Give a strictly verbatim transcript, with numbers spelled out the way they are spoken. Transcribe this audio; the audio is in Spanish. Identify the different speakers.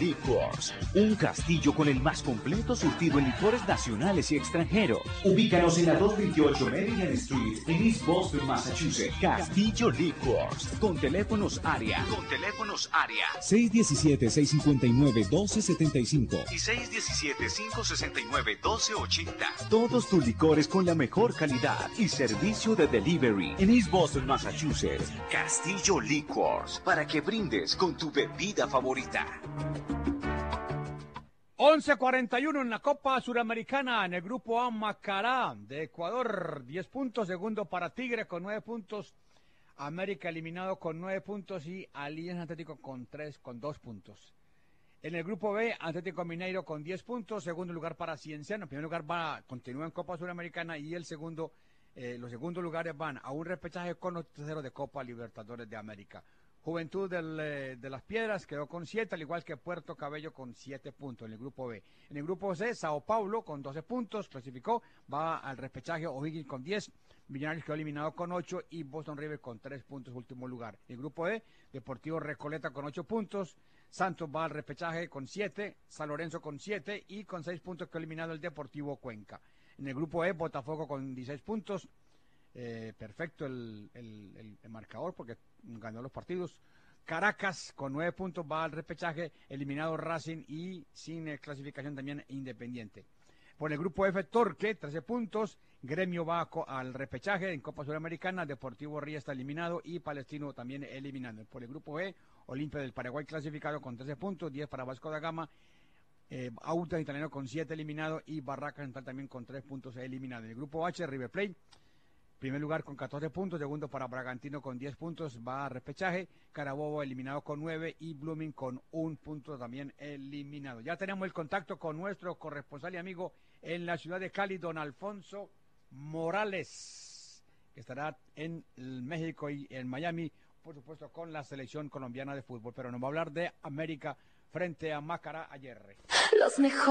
Speaker 1: Liquors, un castillo con el más completo surtido en licores nacionales y extranjeros. Ubícanos en la doscientos veintiocho Maryland Street, en East Boston, Massachusetts. Castillo Liquors, con teléfonos área. Con teléfonos área.
Speaker 2: seis uno siete, seis cinco nueve, uno dos siete cinco
Speaker 1: y seis uno siete, cinco seis nueve, dos cero ocho cero. Todos tus licores con la mejor calidad y servicio de delivery en East Boston, Massachusetts. Castillo Liquors, para que brindes con tu bebida favorita.
Speaker 3: once cuarenta y uno en la Copa Suramericana, en el grupo A, Macará de Ecuador, diez puntos, segundo para Tigre con nueve puntos, América eliminado con nueve puntos y Alianza Atlético con tres, con dos puntos. En el grupo B, Atlético Mineiro con diez puntos, segundo lugar para Cienciano, en primer lugar va, continúa en Copa Suramericana y el segundo, eh, los segundos lugares van a un repechaje con los terceros de Copa Libertadores de América. Juventud del, eh, de las Piedras quedó con siete, al igual que Puerto Cabello con siete puntos en el grupo B. En el grupo C, Sao Paulo con doce puntos, clasificó, va al repechaje, O'Higgins con diez, Millonarios quedó eliminado con ocho y Boston River con tres puntos, último lugar. En el grupo E, Deportivo Recoleta con ocho puntos, Santos va al repechaje con siete, San Lorenzo con siete y con seis puntos quedó eliminado el Deportivo Cuenca. En el grupo E, Botafogo con dieciséis puntos, eh, perfecto el, el, el, el marcador porque ganó los partidos. Caracas con nueve puntos va al repechaje, eliminado Racing y sin eh, clasificación también Independiente. Por el grupo F, Torque, trece puntos, Gremio va al repechaje en Copa Sudamericana, Deportivo Ría está eliminado y Palestino también eliminado. Por el grupo E, Olimpia del Paraguay clasificado con trece puntos, diez para Vasco da Gama, eh, Autas Italiano con siete eliminado y Barracas Central también con tres puntos eliminado. En el grupo H, River Plate, primer lugar con catorce puntos, segundo para Bragantino con diez puntos, va a repechaje, Carabobo eliminado con nueve y Blooming con un punto también eliminado. Ya tenemos el contacto con nuestro corresponsal y amigo en la ciudad de Cali, don Alfonso Morales, que estará en México y en Miami, por supuesto con la selección colombiana de fútbol, pero nos va a hablar de América frente a Macará ayer.
Speaker 4: Los mejores.